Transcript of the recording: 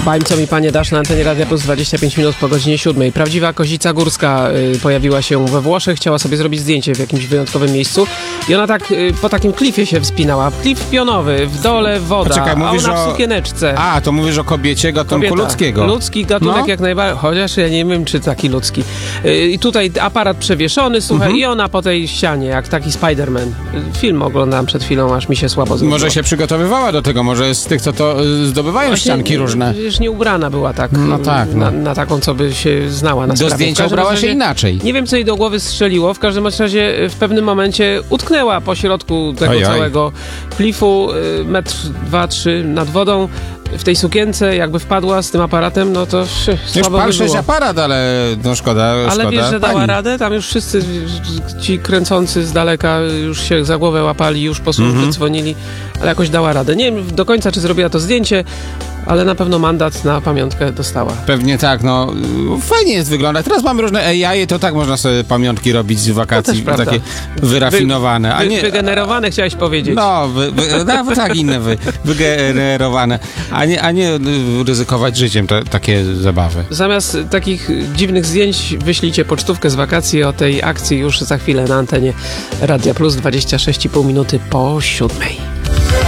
Bań, co mi panie dasz na antenie Radia Plus 25 minut po godzinie 7. Prawdziwa kozica górska pojawiła się we Włoszech, chciała sobie zrobić zdjęcie w jakimś wyjątkowym miejscu i ona tak po takim klifie się wspinała. Klif pionowy, w dole woda, Poczekaj, mówisz a ona w sukieneczce. A, to mówisz o kobiecie gatunku ludzkiego. Ludzki gatunek jak najbardziej, chociaż ja nie wiem, czy taki ludzki. I tutaj aparat przewieszony, słuchaj, i ona po tej ścianie, jak taki Spider-Man. Film oglądałem przed chwilą, aż mi się słabo zrobiło. Może się przygotowywała do tego, może z tych, co to zdobywają Właśnie, ścianki różne. Przecież nie ubrana była tak, na taką, co by się znała na sprawie. Do zdjęcia ubrała się inaczej. Nie wiem, co jej do głowy strzeliło. W każdym razie w pewnym momencie utknęła po środku tego całego klifu, 1,2 m nad wodą. W tej sukience, jakby wpadła z tym aparatem, no to słabo by było. Aparat, ale no szkoda. Ale wiesz, że dała pani radę? Tam już wszyscy ci kręcący z daleka już się za głowę łapali, już po służby dzwonili, ale jakoś dała radę. Nie wiem do końca, czy zrobiła to zdjęcie, ale na pewno mandat na pamiątkę dostała. Pewnie tak, no fajnie jest wygląda. Teraz mamy różne AI, to tak można sobie pamiątki robić z wakacji, no takie wyrafinowane. Wygenerowane chciałeś powiedzieć. No, tak, inne wygenerowane. A nie ryzykować życiem takie zabawy. Zamiast takich dziwnych zdjęć wyślijcie pocztówkę z wakacji o tej akcji już za chwilę na antenie Radia Plus 26,5 minuty po 7.